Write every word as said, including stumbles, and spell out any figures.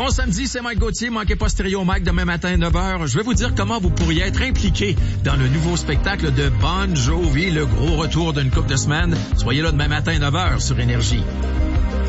Bon samedi, c'est Mike Gauthier. Manquez pas Stéréo Mike demain matin à neuf heures. Je vais vous dire comment vous pourriez être impliqué dans le nouveau spectacle de Bon Jovi, le gros retour d'une couple de semaines. Soyez là demain matin à neuf heures sur Énergie.